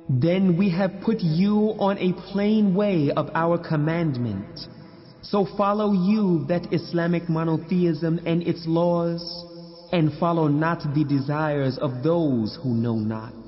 Then we have put you on a plain way of our commandment. So follow you that Islamic monotheism and its laws, and follow not the desires of those who know not.